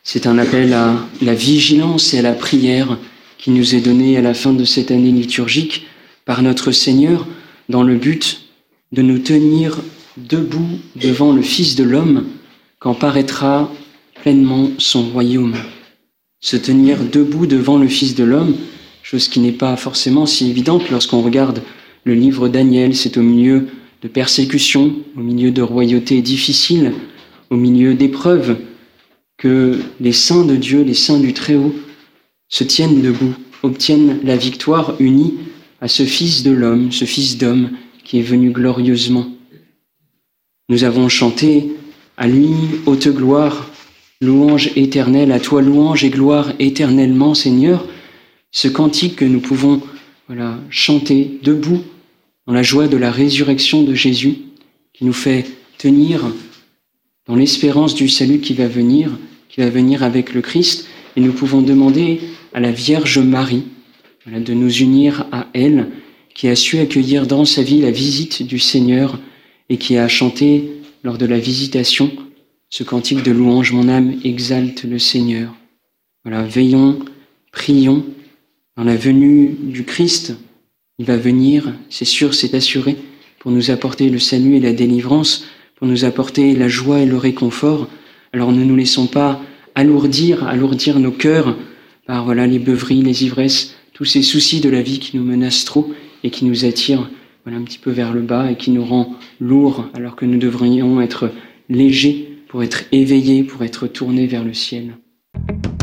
C'est un appel à la vigilance et à la prière qui nous est donné à la fin de cette année liturgique par notre Seigneur dans le but de nous tenir debout devant le Fils de l'homme quand paraîtra pleinement son royaume. Se tenir debout devant le Fils de l'homme, chose qui n'est pas forcément si évidente lorsqu'on regarde le livre Daniel, c'est au milieu de persécutions, au milieu de royautés difficiles, au milieu d'épreuves, que les saints de Dieu, les saints du Très-Haut, se tiennent debout, obtiennent la victoire unie à ce Fils de l'homme, ce Fils d'homme qui est venu glorieusement. Nous avons chanté « À lui, haute gloire, louange éternelle, à toi louange et gloire éternellement, Seigneur », ce cantique que nous pouvons chanter debout dans la joie de la résurrection de Jésus, qui nous fait tenir dans l'espérance du salut qui va venir avec le Christ. Et nous pouvons demander à la Vierge Marie de nous unir à elle, qui a su accueillir dans sa vie la visite du Seigneur et qui a chanté lors de la visitation ce cantique de louange « Mon âme exalte le Seigneur ». Veillons, prions dans la venue du Christ. Il va venir, c'est sûr, c'est assuré, pour nous apporter le salut et la délivrance, pour nous apporter la joie et le réconfort. Alors ne nous laissons pas alourdir nos cœurs par les beuveries, les ivresses, tous ces soucis de la vie qui nous menacent trop et qui nous attirent un petit peu vers le bas et qui nous rend lourds alors que nous devrions être légers pour être éveillés, pour être tournés vers le ciel.